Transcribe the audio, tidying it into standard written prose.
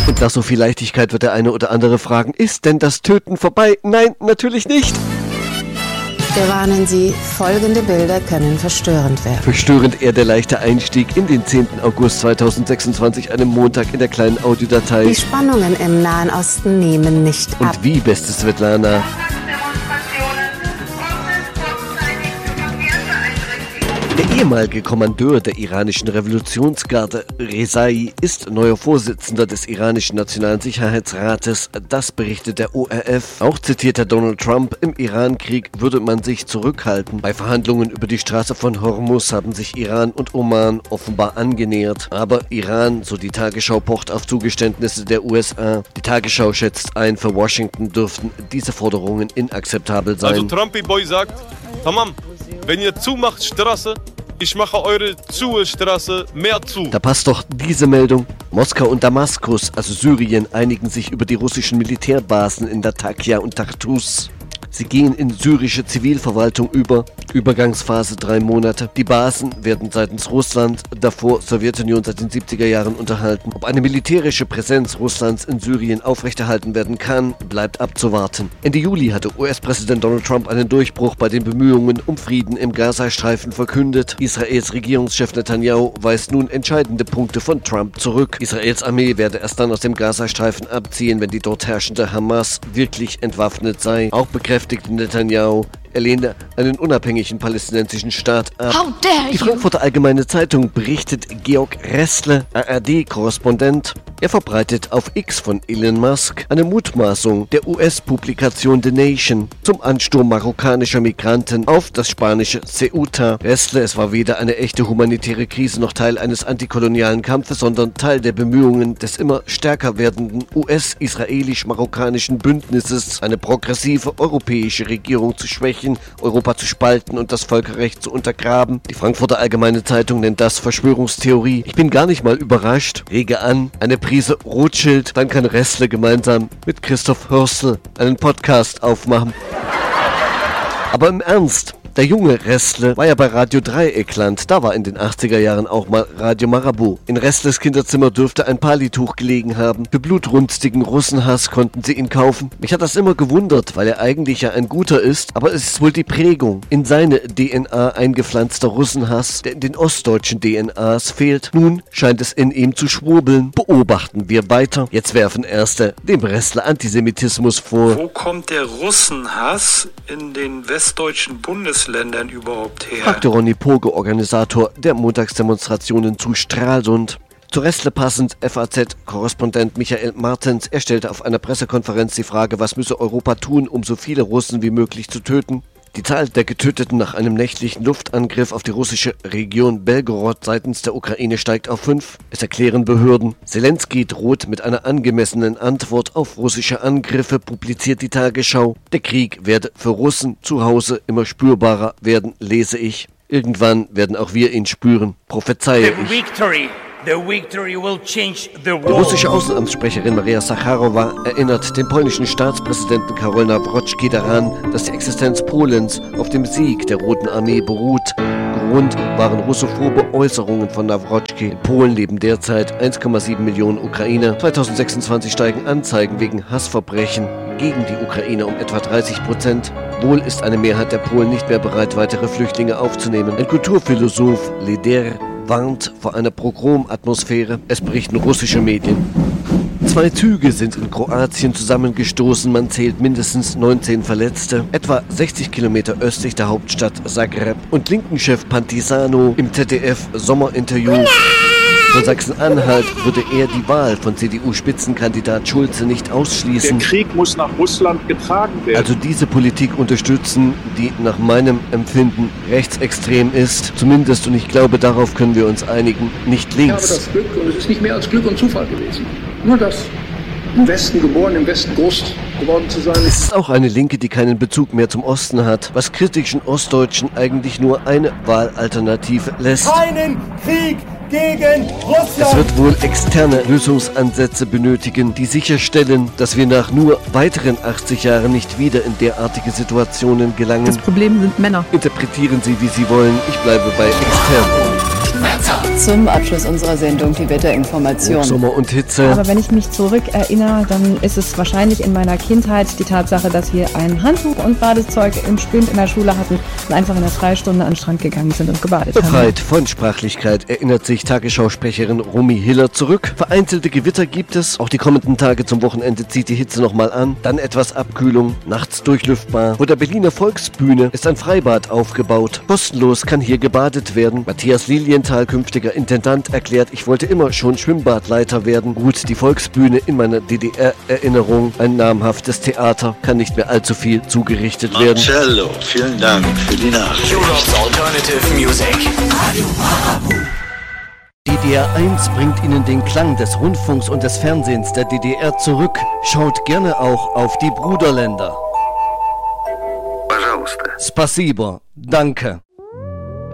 Und nach so viel Leichtigkeit wird der eine oder andere fragen, ist denn das Töten vorbei? Nein, natürlich nicht. Wir warnen Sie, folgende Bilder können verstörend werden. Verstörend eher der leichte Einstieg in den 10. August 2026, einem Montag in der kleinen Audiodatei. Die Spannungen im Nahen Osten nehmen nicht ab. Und wie, beste Svetlana? Der ehemalige Kommandeur der iranischen Revolutionsgarde, Rezai, ist neuer Vorsitzender des iranischen Nationalen Sicherheitsrates. Das berichtet der ORF. Auch zitiert Donald Trump, im Iran-Krieg würde man sich zurückhalten. Bei Verhandlungen über die Straße von Hormuz haben sich Iran und Oman offenbar angenähert. Aber Iran, so die Tagesschau, pocht auf Zugeständnisse der USA. Die Tagesschau schätzt ein, für Washington dürften diese Forderungen inakzeptabel sein. Also Trumpy Boy sagt, tamam, wenn ihr zumacht Straße, ich mache eure Straße mehr zu. Da passt doch diese Meldung. Moskau und Damaskus, also Syrien, einigen sich über die russischen Militärbasen in Latakia und Tartus. Sie gehen in syrische Zivilverwaltung über. Übergangsphase 3 Monate. Die Basen werden seitens Russland, davor Sowjetunion seit den 70er Jahren unterhalten. Ob eine militärische Präsenz Russlands in Syrien aufrechterhalten werden kann, bleibt abzuwarten. Ende Juli hatte US-Präsident Donald Trump einen Durchbruch bei den Bemühungen um Frieden im Gazastreifen verkündet. Israels Regierungschef Netanyahu weist nun entscheidende Punkte von Trump zurück. Israels Armee werde erst dann aus dem Gazastreifen abziehen, wenn die dort herrschende Hamas wirklich entwaffnet sei. Auch bekräftigte Netanyahu, er lehnte einen unabhängigen palästinensischen Staat ab. Die Frankfurter Allgemeine Zeitung berichtet, Georg Restle, ARD-Korrespondent, er verbreitet auf X von Elon Musk eine Mutmaßung der US-Publikation The Nation zum Ansturm marokkanischer Migranten auf das spanische Ceuta. Restle, es war weder eine echte humanitäre Krise noch Teil eines antikolonialen Kampfes, sondern Teil der Bemühungen des immer stärker werdenden US-israelisch-marokkanischen Bündnisses, eine progressive europäische Regierung zu schwächen, Europa zu spalten und das Völkerrecht zu untergraben. Die Frankfurter Allgemeine Zeitung nennt das Verschwörungstheorie. Ich bin gar nicht mal überrascht. Rege an, eine Prise Rothschild, dann kann Restle gemeinsam mit Christoph Hörstel einen Podcast aufmachen. Aber im Ernst, der junge Restle war ja bei Radio Dreieckland, da war in den 80er Jahren auch mal Radio Marabout. In Restles Kinderzimmer dürfte ein Palituch gelegen haben. Für blutrünstigen Russenhass konnten sie ihn kaufen. Mich hat das immer gewundert, weil er eigentlich ja ein guter ist, aber es ist wohl die Prägung, in seine DNA eingepflanzter Russenhass, der in den ostdeutschen DNAs fehlt. Nun scheint es in ihm zu schwurbeln. Beobachten wir weiter. Jetzt werfen Erste dem Restle Antisemitismus vor. Wo kommt der Russenhass in den westdeutschen Bundesländern überhaupt her? Fragte Ronny Poge, Organisator der Montagsdemonstrationen zu Stralsund. Zu Restle passend FAZ-Korrespondent Michael Martens. Er stellte auf einer Pressekonferenz die Frage, was müsse Europa tun, um so viele Russen wie möglich zu töten. Die Zahl der Getöteten nach einem nächtlichen Luftangriff auf die russische Region Belgorod seitens der Ukraine steigt auf 5. Es erklären Behörden. Zelensky droht mit einer angemessenen Antwort auf russische Angriffe, publiziert die Tagesschau. Der Krieg werde für Russen zu Hause immer spürbarer werden, lese ich. Irgendwann werden auch wir ihn spüren, prophezeie ich. Die russische Außenamtssprecherin Maria Sacharowa erinnert den polnischen Staatspräsidenten Karol Nawrocki daran, dass die Existenz Polens auf dem Sieg der Roten Armee beruht. Grund waren russophobe Äußerungen von Nawrocki. In Polen leben derzeit 1,7 Millionen Ukrainer. 2026 steigen Anzeigen wegen Hassverbrechen gegen die Ukraine um etwa 30%. Wohl ist eine Mehrheit der Polen nicht mehr bereit, weitere Flüchtlinge aufzunehmen. Ein Kulturphilosoph, Leder, warnt vor einer Pogromatmosphäre. Es berichten russische Medien. 2 Züge sind in Kroatien zusammengestoßen. Man zählt mindestens 19 Verletzte. Etwa 60 Kilometer östlich der Hauptstadt Zagreb. Und Linken-Chef Pantisano im ZDF-Sommerinterview. Von Sachsen-Anhalt würde er die Wahl von CDU-Spitzenkandidat Schulze nicht ausschließen. Der Krieg muss nach Russland getragen werden. Also diese Politik unterstützen, die nach meinem Empfinden rechtsextrem ist. Zumindest, und ich glaube, darauf können wir uns einigen, nicht links. Ich habe das Glück, und es ist nicht mehr als Glück und Zufall gewesen. Nur das. Im Westen geboren, im Westen groß geworden zu sein. Es ist auch eine Linke, die keinen Bezug mehr zum Osten hat, was kritischen Ostdeutschen eigentlich nur eine Wahlalternative lässt. Keinen Krieg gegen Russland! Es wird wohl externe Lösungsansätze benötigen, die sicherstellen, dass wir nach nur weiteren 80 Jahren nicht wieder in derartige Situationen gelangen. Das Problem sind Männer. Interpretieren Sie, wie Sie wollen. Ich bleibe bei extern. Zum Abschluss unserer Sendung die Wetterinformation. Sommer und Hitze. Aber wenn ich mich zurückerinnere, dann ist es wahrscheinlich in meiner Kindheit die Tatsache, dass wir ein Handtuch und Badezeug im Spind in der Schule hatten und einfach in der Freistunde an den Strand gegangen sind und gebadet haben. Befreit von Sprachlichkeit erinnert sich Tagesschausprecherin Romy Hiller zurück. Vereinzelte Gewitter gibt es. Auch die kommenden Tage zum Wochenende zieht die Hitze nochmal an. Dann etwas Abkühlung. Nachts durchlüftbar. Vor der Berliner Volksbühne ist ein Freibad aufgebaut. Kostenlos kann hier gebadet werden. Matthias Lilienthal, künftiger Intendant, erklärt, ich wollte immer schon Schwimmbadleiter werden. Gut, die Volksbühne in meiner DDR-Erinnerung. Ein namhaftes Theater, kann nicht mehr allzu viel zugerichtet werden. Marcello, vielen Dank für die Nachricht. Europe's Alternative Music. DDR 1 bringt Ihnen den Klang des Rundfunks und des Fernsehens der DDR zurück. Schaut gerne auch auf die Bruderländer. Spasibo, danke.